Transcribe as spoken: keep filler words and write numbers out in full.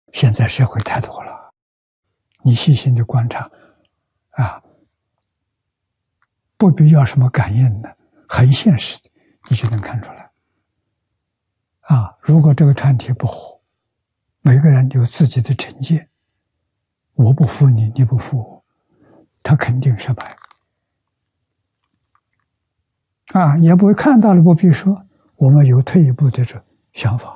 现在社会太多了，你细心的观察，啊，不必要什么感应的，很现实的，你就能看出来。啊，如果这个团体不和，每个人有自己的成见，我不服你，你不服我，他肯定失败。啊，也不会看到了，不必说，我们有退一步的这想法。